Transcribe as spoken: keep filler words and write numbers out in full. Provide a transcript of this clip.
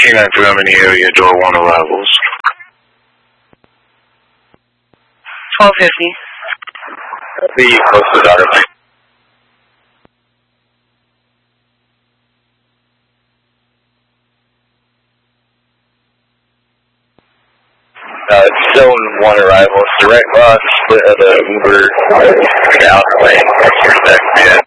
Canine Germany area, door one arrivals. twelve fifty. The closest daughter. Uh, zone one arrivals, direct loss, split of the Uber, down lane, next yeah.